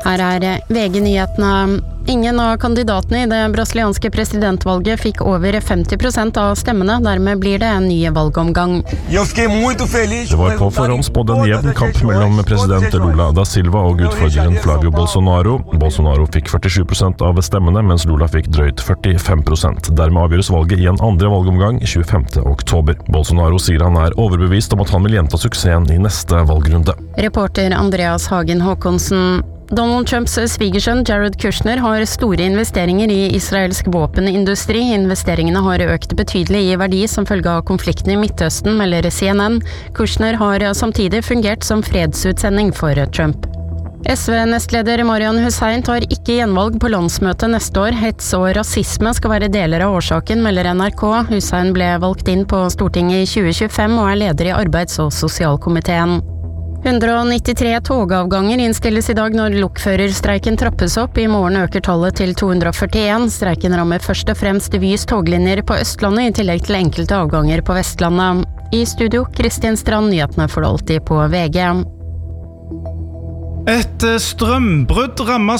Her VG-nyhetene. Ingen av kandidatene I det brasilianske presidentvalget fikk over 50% av stemmene, dermed blir det en ny valgomgang. Det var på forhånd spådd en jevn kamp mellom president Lula da Silva og utfordreren Flavio Bolsonaro. Bolsonaro fikk 47% av stemmene, mens Lula fikk drøyt 45%. Dermed avgjøres valget I en andre valgomgang 25. oktober. Bolsonaro sier han overbevist om at han vil gjenta suksessen I neste valgrunde. Reporter Andreas Hagen Håkonsen. Donald Trumps svigersønn Jared Kushner har store investeringer I israelsk våpenindustri. Investeringene har økt betydelig I verdi som følge av konflikten I Midtøsten, melder CNN. Kushner har samtidig fungert som fredsutsending for Trump. SV-nestleder Marian Hussein tar ikke gjenvalg på landsmøtet neste år. Hets og rasisme skal være deler av årsaken, melder NRK. Hussein ble valgt inn på Stortinget I 2025 og leder I arbeids- og sosialkomiteen. 193 togavganger innstilles I dag når lokførerstreiken trappes opp. I morgen øker tallet til 241. Streiken rammer først og fremst Vys toglinjer på Østlandet, I tillegg til enkelte avganger på Vestlandet. I studio, Kristin Strand, nyhetene får du alltid på VG. Et strømbrudd rammet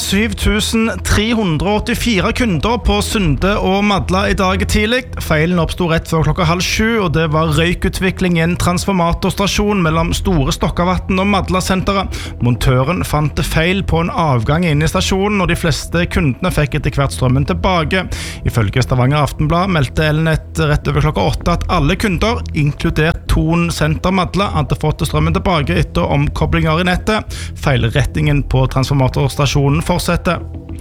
7384 kunder på Sunde og Madla I dag tidlig. Feilen oppstod rett før 6:30, og det var røykutvikling I en transformatorstasjon mellom Store Stokkavatn og Madla-senteret. Montøren fant feil på en avgang inne I stasjonen, og de fleste kundene fikk etter hvert strømmen tilbake. Ifølge Stavanger Aftenblad meldte Elnett rett over 8:00 at alle kunder, inkludert Thon Senter Madla, hadde fått strømmen tilbake etter omkoblinger I nettet. Feilrettingen på transformatorstasjonen fortsetter.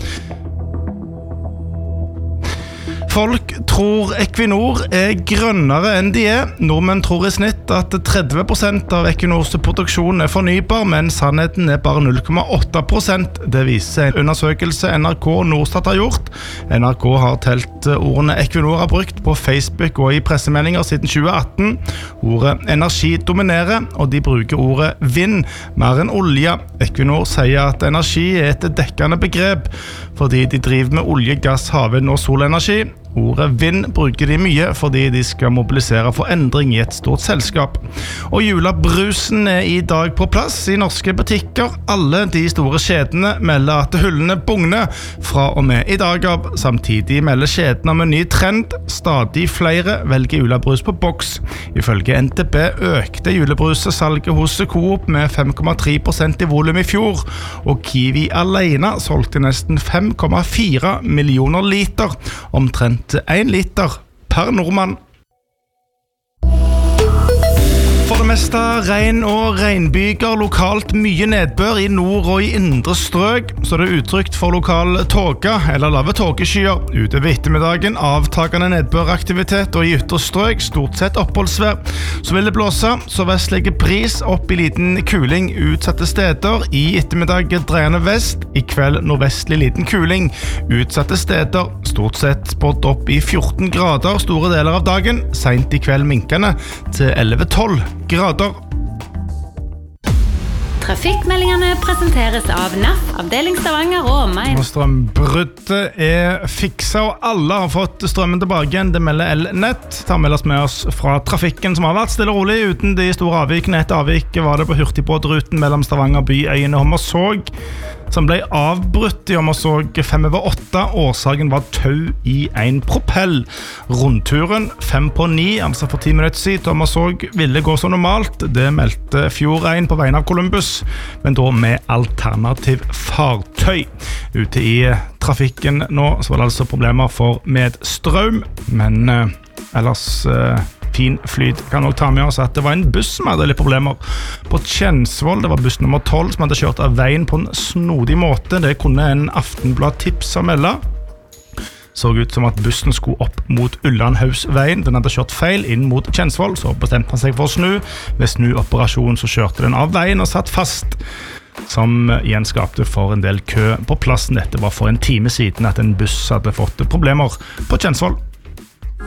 Folk tror Equinor grønnere enn de Nordmenn tror I snitt at 30% av Equinors produksjon fornybar, men sannheten bare 0,8%. Det viser en undersøkelse NRK og Norstat har gjort. NRK har telt ordene Equinor har brukt på Facebook og I pressemeldinger siden 2018. Ordet energi dominerer, og de bruker ordet vind mer enn olje. Equinor sier at energi et dekkende begrep, fordi de driver med olje, gass, havvind og solenergi. Ordet vind bruker de mye fordi de skal mobilisere for endring I et stort selskap. Og julebrusen I dag på plass I norske butikker. Alle de store kjedene melder at hullene bugner fra og med I dag av. Samtidig melder kjedene om en ny trend. Stadig flere velger julebrus på boks. Ifølge NTB økte julebrusesalget hos Coop med 5,3% I volum I fjor, og Kiwi alene solgte nesten 5,4 millioner liter, omtrent 1 liter per nordmann. For det meste regn og regnbyger, lokalt mye nedbør I nord og I indre strøk, så det utrygt for lokal tåke eller lave tåkeskyer. Utover ettermiddagen avtagende nedbøraktivitet og I ytre strøk stort sett oppholdsvær. Så vil det blåse, så vestlige bris opp I liten kuling utsatte steder. I ettermiddag dreiende vest, I kveld nordvestlig liten kuling. Utsatte steder, stort sett spådd opp I 14 grader store deler av dagen. Sent I kveld minkende til 11-12 grader. Trafikkmeldingene presenteres av NAF, avdeling Stavanger og omegn. Strømbruddet fikset, og alle har fått strømmen tilbake igjen. Det melder Elnett. Ta med oss fra trafikken som har vært stille og rolig uten de store avvikene. Et avvik var det på hurtigbåtruten mellom Stavanger by, Øyene og Hommersåk, som ble avbrutt I Hommersåk 7:05. Årsaken var tau I en propell. Rundturen 8:55, altså for 10 minutter siden, Hommersåk ville gå som normalt. Det meldte Fjord1 på vegne av Columbus, men da med alternativ fartøy. Ute I trafikken nå så var det altså problemer med strøm, men ellers fin flyt. Kan også ta med oss at det var en buss som hadde litt problemer på Kjensvoll. Det var buss nummer 12 som hadde kjørt av veien på en snodig måte. Det kunne en Aftenblad tips og melde. Så ut som at bussen skulle opp mot Ullandhausveien. Den hadde kjørt feil inn mot Kjensvoll, så bestemte han seg for å snu. Ved snuoperasjonen så kjørte den av veien og satt fast, som igjen skapte for en del kø på plassen. Dette var for en time siden at en buss hadde fått problemer på Kjensvoll.